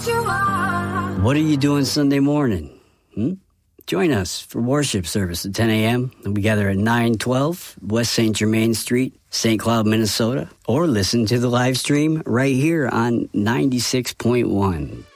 What are you doing Sunday morning? Join us for worship service at 10 a.m. We gather at 912 West St. Germain Street, St. Cloud, Minnesota. Or listen to the live stream right here on 96.1